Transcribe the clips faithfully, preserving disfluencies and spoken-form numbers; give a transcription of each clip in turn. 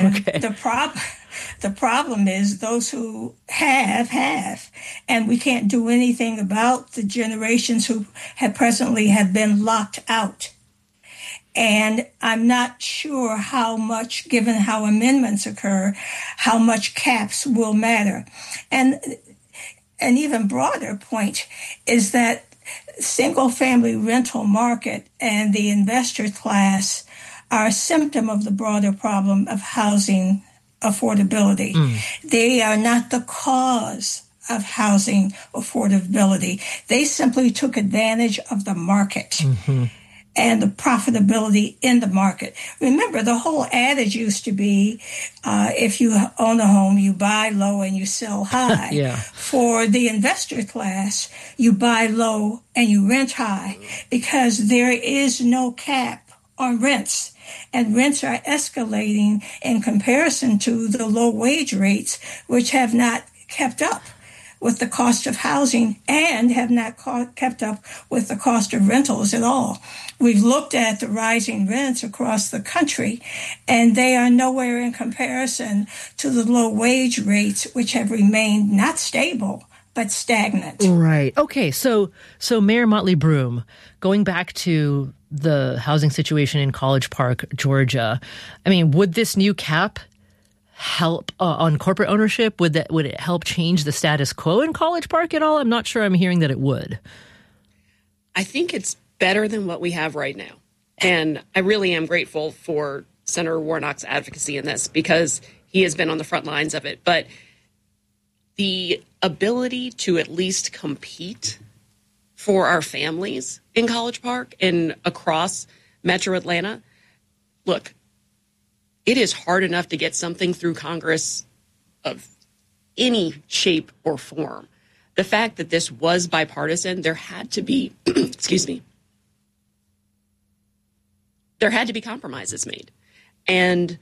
Okay. The prob- the problem is those who have, have. And we can't do anything about the generations who have presently have been locked out. And I'm not sure how much, given how amendments occur, how much caps will matter. And an even broader point is that single-family rental market and the investor class are a symptom of the broader problem of housing affordability. Mm. They are not the cause of housing affordability. They simply took advantage of the market. Mm-hmm. And the profitability in the market. Remember, the whole adage used to be, uh, if you own a home, you buy low and you sell high. Yeah. For the investor class, you buy low and you rent high because there is no cap on rents. And rents are escalating in comparison to the low wage rates, which have not kept up with the cost of housing and have not co- kept up with the cost of rentals at all. We've looked at the rising rents across the country, and they are nowhere in comparison to the low wage rates, which have remained not stable, but stagnant. Right. Okay. So, so Mayor Motley Broom, going back to the housing situation in College Park, Georgia, I mean, would this new cap help uh, on corporate ownership? Would that would it help change the status quo in College Park at all? I'm not sure I'm hearing that it would. I think it's better than what we have right now. And I really am grateful for Senator Warnock's advocacy in this because he has been on the front lines of it. But the ability to at least compete for our families in College Park and across Metro Atlanta, look, it is hard enough to get something through Congress of any shape or form. The fact that this was bipartisan, there had to be, excuse me, there had to be compromises made. And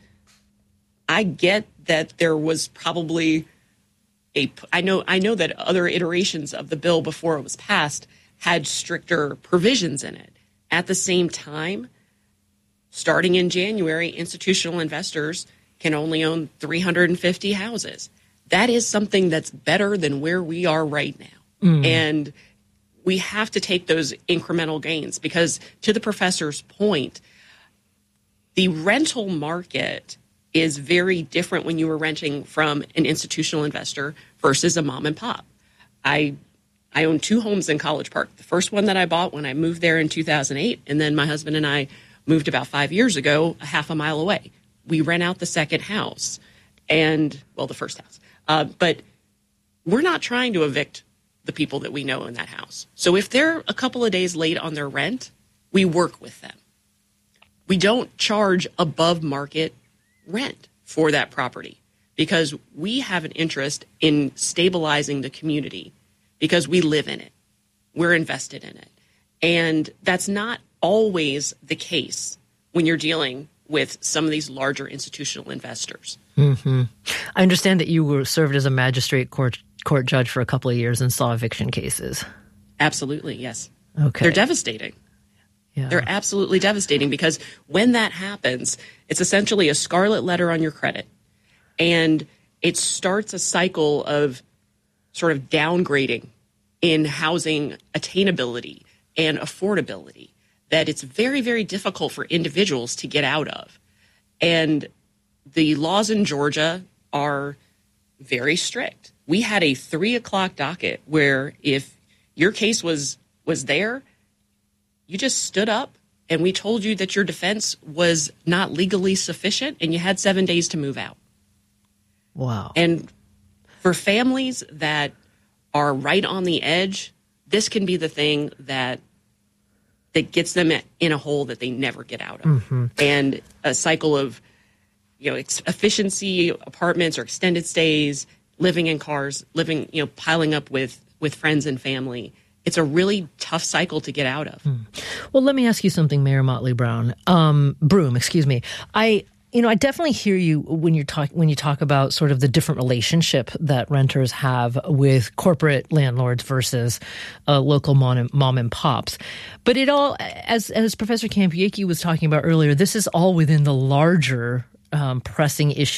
I get that there was probably a, I know, I know that other iterations of the bill before it was passed had stricter provisions in it. At the same time, starting in January, institutional investors can only own three hundred fifty houses. That is something that's better than where we are right now. Mm. And we have to take those incremental gains because, to the professor's point, the rental market is very different when you are renting from an institutional investor versus a mom and pop. I I own two homes in College Park. The first one that I bought when I moved there in two thousand eight, and then my husband and I moved about five years ago, a half a mile away. We rent out the second house and, well, the first house. Uh, but we're not trying to evict the people that we know in that house. So if they're a couple of days late on their rent, we work with them. We don't charge above market rent for that property because we have an interest in stabilizing the community because we live in it. We're invested in it. And that's not always the case when you're dealing with some of these larger institutional investors. Mm-hmm. I understand that you were served as a magistrate court court judge for a couple of years and saw eviction cases. Absolutely, yes. Okay. They're devastating. Yeah. They're absolutely devastating because when that happens, it's essentially a scarlet letter on your credit. And it starts a cycle of sort of downgrading in housing attainability and affordability that it's very, very difficult for individuals to get out of. And the laws in Georgia are very strict. We had a three o'clock docket where if your case was was there, you just stood up and we told you that your defense was not legally sufficient and you had seven days to move out. Wow. And for families that are right on the edge, this can be the thing that that gets them in a hole that they never get out of. Mm-hmm. And a cycle of, you know, ex- efficiency apartments or extended stays, living in cars, living, you know, piling up with, with friends and family. It's a really tough cycle to get out of. Mm. Well, let me ask you something, Mayor Motley Brown. Um, Broom, excuse me. I, you know, I definitely hear you when you talk when you talk about sort of the different relationship that renters have with corporate landlords versus uh, local mom and, mom and pops. But it all, as as Professor Kampiecki was talking about earlier, this is all within the larger um, pressing issue